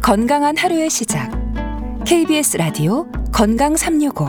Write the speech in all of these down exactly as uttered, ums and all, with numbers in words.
건강한 하루의 시작. 케이비에스 라디오 건강 삼육오.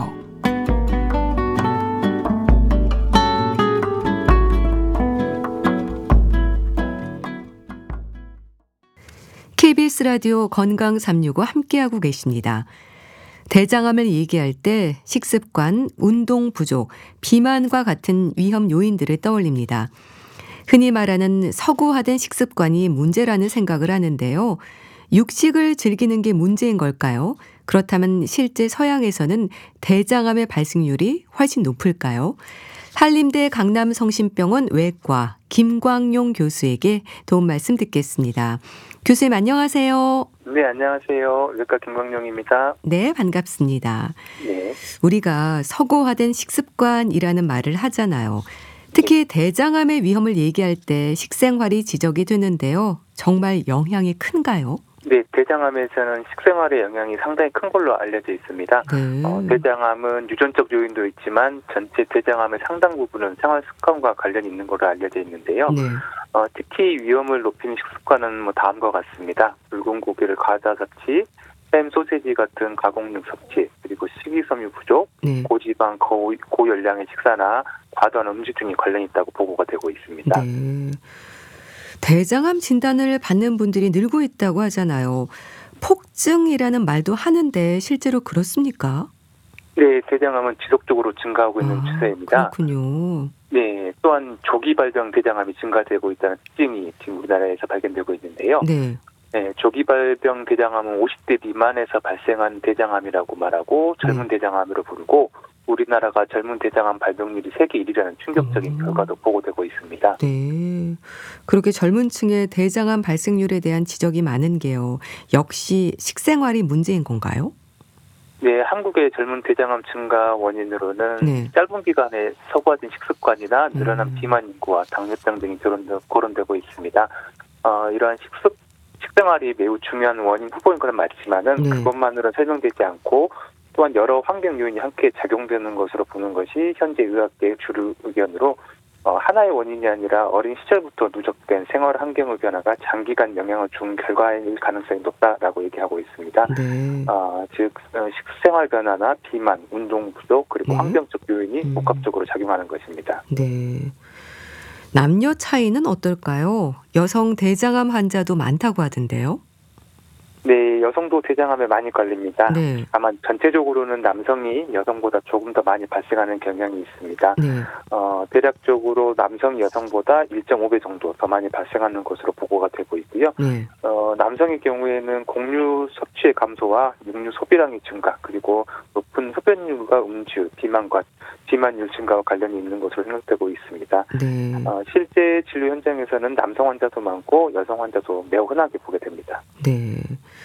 케이비에스 라디오 건강 삼육오 함께하고 계십니다. 대장암을 얘기할 때 식습관, 운동 부족, 비만과 같은 위험 요인들을 떠올립니다. 흔히 말하는 서구화된 식습관이 문제라는 생각을 하는데요. 육식을 즐기는 게 문제인 걸까요? 그렇다면 실제 서양에서는 대장암의 발생률이 훨씬 높을까요? 한림대 강남성심병원 외과 김광용 교수에게 도움 말씀 듣겠습니다. 교수님 안녕하세요. 네, 안녕하세요. 외과 김광용입니다. 네, 반갑습니다. 네. 우리가 서구화된 식습관이라는 말을 하잖아요. 특히 대장암의 위험을 얘기할 때 식생활이 지적이 되는데요. 정말 영향이 큰가요? 네, 대장암에서는 식생활의 영향이 상당히 큰 걸로 알려져 있습니다. 네. 어, 대장암은 유전적 요인도 있지만 전체 대장암의 상당 부분은 생활 습관과 관련이 있는 걸로 알려져 있는데요. 네. 어, 특히 위험을 높이는 식습관은 뭐 다음과 같습니다. 붉은 고기를 과다 섭취, 햄, 소세지 같은 가공육 섭취, 그리고 식이섬유 부족, 네. 고지방, 고, 고열량의 식사나 과도한 음식 등이 관련이 있다고 보고가 되고 있습니다. 네. 대장암 진단을 받는 분들이 늘고 있다고 하잖아요. 폭증이라는 말도 하는데 실제로 그렇습니까? 네, 대장암은 지속적으로 증가하고 있는 아, 추세입니다. 그렇군요. 네, 또한 조기 발병 대장암이 증가되고 있다는 특징이 지금 우리나라에서 발견되고 있는데요. 네. 네, 조기 발병 대장암은 오십 대 미만에서 발생한 대장암이라고 말하고 젊은 네. 대장암으로 부르고 우리나라가 젊은 대장암 발병률이 세계 일 위라는 충격적인 음. 결과도 보고되고 있습니다. 네. 그렇게 젊은 층의 대장암 발생률에 대한 지적이 많은 게요. 역시 식생활이 문제인 건가요? 네, 한국의 젊은 대장암 증가 원인으로는 네. 짧은 기간에 서구화된 식습관이나 늘어난 음. 비만 인구와 당뇨병 등이 거론되고 있습니다. 어, 이러한 식습 식생활이 매우 중요한 원인 후보인 건 맞지만은 네. 그것만으로 설명되지 않고 또한 여러 환경 요인이 함께 작용되는 것으로 보는 것이 현재 의학계의 주류 의견으로 어, 하나의 원인이 아니라 어린 시절부터 누적된 생활 환경의 변화가 장기간 영향을 준 결과일 가능성이 높다라고 얘기하고 있습니다. 네. 어, 즉 어, 식생활 변화나 비만, 운동 부족 그리고 네. 환경적 요인이 음. 복합적으로 작용하는 것입니다. 네. 남녀 차이는 어떨까요? 여성 대장암 환자도 많다고 하던데요. 네, 여성도 대장암에 많이 걸립니다. 네. 다만 전체적으로는 남성이 여성보다 조금 더 많이 발생하는 경향이 있습니다. 네. 어, 대략적으로 남성이 여성보다 일 점 오 배 정도 더 많이 발생하는 것으로 보고가 되고 있고요. 네. 어, 남성의 경우에는 곡류 섭취의 감소와 육류 소비량의 증가, 그리고 높은 흡연율과 음주, 비만과 비만율 증가와 관련이 있는 것으로 생각되고 있습니다. 네. 어, 실제 진료 현장에서는 남성 환자도 많고 여성 환자도 매우 흔하게 보게 됩니다. 네.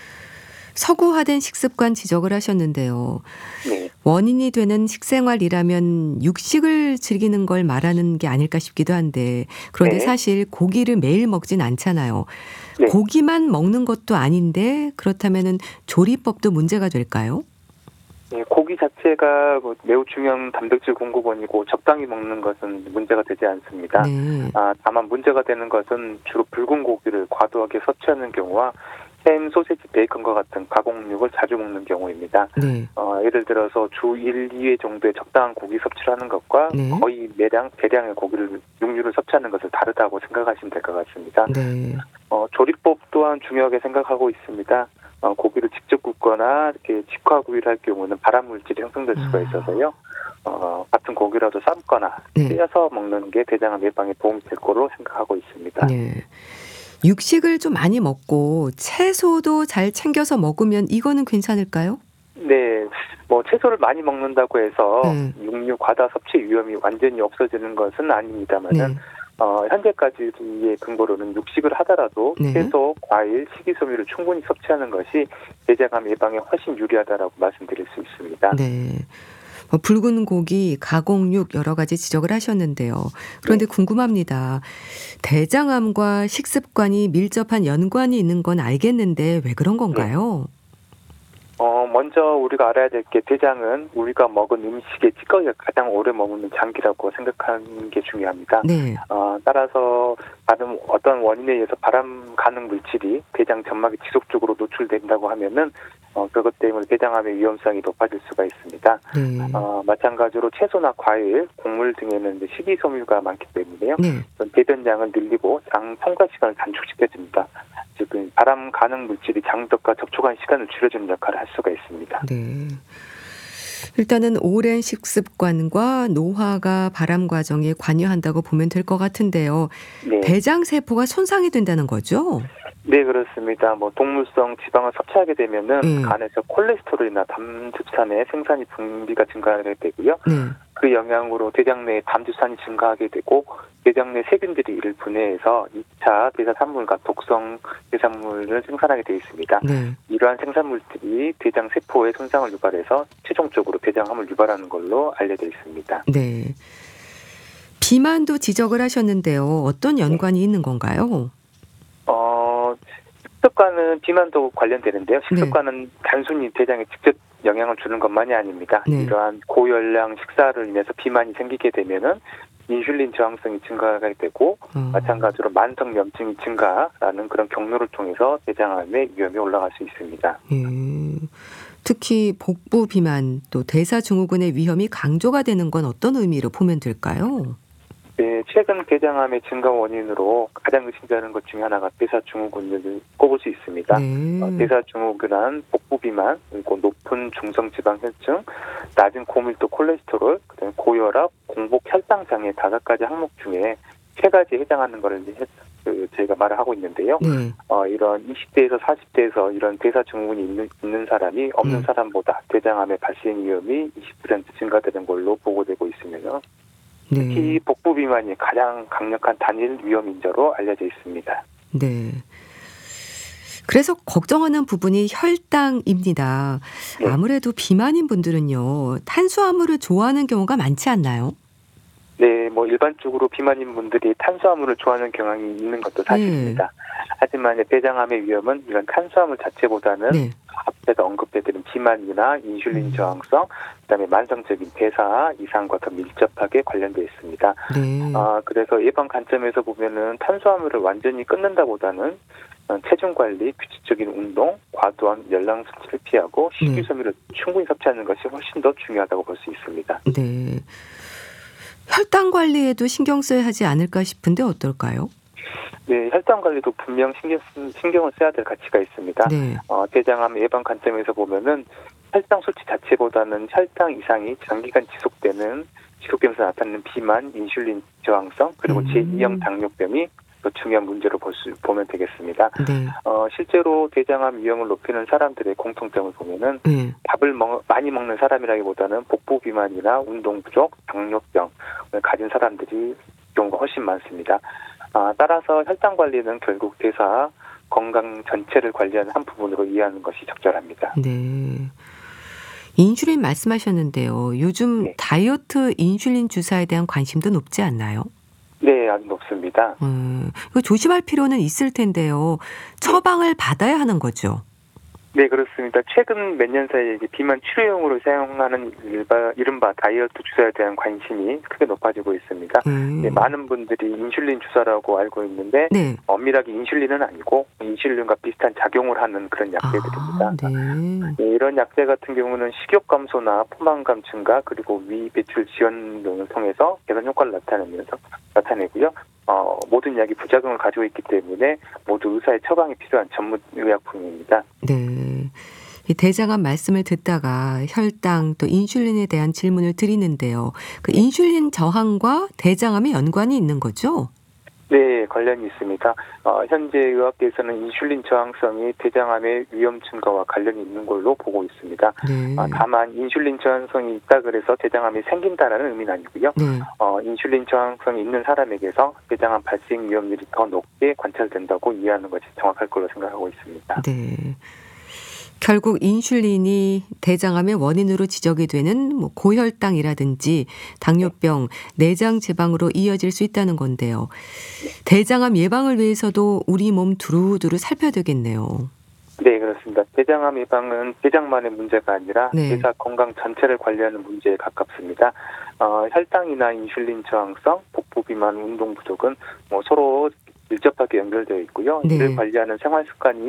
서구화된 식습관 지적을 하셨는데요. 네. 원인이 되는 식생활이라면 육식을 즐기는 걸 말하는 게 아닐까 싶기도 한데 그런데 네. 사실 고기를 매일 먹진 않잖아요. 네. 고기만 먹는 것도 아닌데 그렇다면은 조리법도 문제가 될까요? 네, 고기 자체가 뭐 매우 중요한 단백질 공급원이고 적당히 먹는 것은 문제가 되지 않습니다. 네. 아, 다만 문제가 되는 것은 주로 붉은 고기를 과도하게 섭취하는 경우와 햄, 소세지, 베이컨과 같은 가공육을 자주 먹는 경우입니다. 네. 어, 예를 들어서 주 일, 이 회 정도의 적당한 고기 섭취를 하는 것과 네. 거의 매량, 대량의 고기를, 육류를 섭취하는 것을 다르다고 생각하시면 될 것 같습니다. 네. 어, 조리법 또한 중요하게 생각하고 있습니다. 어, 고기를 직접 굽거나 이렇게 직화구이를 할 경우는 발암 물질이 형성될 수가 있어서요. 어, 같은 고기라도 삶거나 네. 찌어서 먹는 게 대장암 예방에 도움이 될 거로 생각하고 있습니다. 네. 육식을 좀 많이 먹고 채소도 잘 챙겨서 먹으면 이거는 괜찮을까요? 네, 뭐 채소를 많이 먹는다고 해서 네. 육류 과다 섭취 위험이 완전히 없어지는 것은 아닙니다만은 네. 어, 현재까지의 근거로는 육식을 하더라도 네. 채소, 과일, 식이섬유를 충분히 섭취하는 것이 대장암 예방에 훨씬 유리하다라고 말씀드릴 수 있습니다. 네. 뭐 붉은 고기, 가공육 여러 가지 지적을 하셨는데요. 그런데 네. 궁금합니다. 대장암과 식습관이 밀접한 연관이 있는 건 알겠는데 왜 그런 건가요? 어, 먼저 우리가 알아야 될 게 대장은 우리가 먹은 음식의 찌꺼기가 가장 오래 머무는 장기라고 생각하는 게 중요합니다. 네. 어, 따라서 다른 어떤 원인에 의해서 발암 가능 물질이 대장 점막에 지속적으로 노출된다고 하면은 어, 그것 때문에 대장암의 위험성이 높아질 수가 있습니다. 네. 어, 마찬가지로 채소나 과일, 곡물 등에는 이제 식이섬유가 많기 때문에요. 네. 배변량을 늘리고 장 통과 시간을 단축시켜줍니다. 즉 발암 가능 물질이 장벽과 접촉한 시간을 줄여주는 역할을 할 수가 있습니다. 네. 일단은 오랜 식습관과 노화가 발암 과정에 관여한다고 보면 될 것 같은데요. 네. 대장 세포가 손상이 된다는 거죠? 네, 그렇습니다. 뭐 동물성 지방을 섭취하게 되면은 음. 간에서 콜레스테롤이나 담즙산의 생산이 분비가 증가하게 되고요. 네. 그 영향으로 대장 내에 담즙산이 증가하게 되고 대장 내 세균들이 이를 분해해서 이 차 대사산물과 독성 대사물을 생산하게 되어 있습니다. 네. 이러한 생산물들이 대장 세포에 손상을 유발해서 최종적으로 대장암을 유발하는 걸로 알려져 있습니다. 네. 비만도 지적을 하셨는데요. 어떤 연관이 네. 있는 건가요? 어, 식습관은 비만도 관련되는데요. 식습관은 네. 단순히 대장에 직접 영향을 주는 것만이 아닙니다. 네. 이러한 고열량 식사를 인해서 비만이 생기게 되면은 인슐린 저항성이 증가하게 되고 음. 마찬가지로 만성 염증이 증가라는 그런 경로를 통해서 대장암의 위험이 올라갈 수 있습니다. 예. 특히 복부 비만 또 대사증후군의 위험이 강조가 되는 건 어떤 의미로 보면 될까요? 네, 최근 대장암의 증가 원인으로 가장 의심되는 것 중에 하나가 대사증후군을 꼽을 수 있습니다. 네. 어, 대사증후군은 복부 비만, 그리고 높은 중성지방 혈증, 낮은 고밀도 콜레스테롤, 그다음에 고혈압, 공복 혈당 장애 다섯 가지 항목 중에 세 가지에 해당하는 것을 그 저희가 말을 하고 있는데요. 네. 어, 이런 이십 대에서 사십 대에서 이런 대사증후군이 있는, 있는 사람이 없는 네. 사람보다 대장암의 발생 위험이 이십 퍼센트 증가되는 걸로 보고되고 있으며 네. 특히 복부 비만이 가장 강력한 단일 위험 인자로 알려져 있습니다. 네. 그래서 걱정하는 부분이 혈당입니다. 네. 아무래도 비만인 분들은요, 탄수화물을 좋아하는 경우가 많지 않나요? 네, 뭐 일반적으로 비만인 분들이 탄수화물을 좋아하는 경향이 있는 것도 사실입니다. 네. 하지만 대장암의 위험은 이런 탄수화물 자체보다는 네. 앞에서 언급해드린 비만이나 인슐린 저항성, 그다음에 만성적인 대사 이상과 더 밀접하게 관련되어 있습니다. 네. 아, 그래서 예방 관점에서 보면은 탄수화물을 완전히 끊는다보다는 체중 관리, 규칙적인 운동, 과도한 열량 섭취를 피하고 식이섬유를 네. 충분히 섭취하는 것이 훨씬 더 중요하다고 볼 수 있습니다. 네. 혈당 관리에도 신경 써야 하지 않을까 싶은데 어떨까요? 네, 혈당 관리도 분명 신경, 신경을 써야 될 가치가 있습니다. 네. 어, 대장암 예방 관점에서 보면은 혈당 수치 자체보다는 혈당 이상이 장기간 지속되는 지속되면서 나타나는 비만, 인슐린 저항성, 그리고 음. 제이형 당뇨병이 더 중요한 문제로 볼 수, 보면 되겠습니다. 네. 어, 실제로 대장암 위험을 높이는 사람들의 공통점을 보면은 네. 밥을 먹, 많이 먹는 사람이라기보다는 복부 비만이나 운동 부족, 당뇨병을 가진 사람들이 경우가 훨씬 많습니다. 아, 따라서 혈당 관리는 결국 대사 건강 전체를 관리하는 한 부분으로 이해하는 것이 적절합니다. 네. 인슐린 말씀하셨는데요. 요즘 네. 다이어트 인슐린 주사에 대한 관심도 높지 않나요? 네, 아주 높습니다. 음, 이거 조심할 필요는 있을 텐데요. 처방을 받아야 하는 거죠? 네, 그렇습니다. 최근 몇 년 사이에 비만 치료용으로 사용하는 일바, 이른바 다이어트 주사에 대한 관심이 크게 높아지고 있습니다. 음. 네, 많은 분들이 인슐린 주사라고 알고 있는데 네. 엄밀하게 인슐린은 아니고 인슐린과 비슷한 작용을 하는 그런 약제들입니다. 아, 네. 네, 이런 약제 같은 경우는 식욕 감소나 포만감 증가 그리고 위 배출 지원 등을 통해서 개선 효과를 나타내면서 나타내고요. 어, 모든 약이 부작용을 가지고 있기 때문에 모두 의사의 처방이 필요한 전문 의약품입니다. 네. 이 대장암 말씀을 듣다가 혈당 또 인슐린에 대한 질문을 드리는데요. 그 인슐린 저항과 대장암의 연관이 있는 거죠? 네, 관련이 있습니다. 어, 현재 의학계에서는 인슐린 저항성이 대장암의 위험 증가와 관련이 있는 걸로 보고 있습니다. 네. 어, 다만 인슐린 저항성이 있다 그래서 대장암이 생긴다라는 의미는 아니고요. 네. 어, 인슐린 저항성이 있는 사람에게서 대장암 발생 위험률이 더 높게 관찰된다고 이해하는 것이 정확할 걸로 생각하고 있습니다. 네. 결국 인슐린이 대장암의 원인으로 지적이 되는 뭐 고혈당이라든지 당뇨병, 내장 지방으로 이어질 수 있다는 건데요. 대장암 예방을 위해서도 우리 몸 두루두루 살펴야 되겠네요. 네, 그렇습니다. 대장암 예방은 대장만의 문제가 아니라 네. 대사 건강 전체를 관리하는 문제에 가깝습니다. 어, 혈당이나 인슐린 저항성, 복부 비만, 운동 부족은 뭐 서로 밀접하게 연결되어 있고요. 네. 이를 관리하는 생활 습관이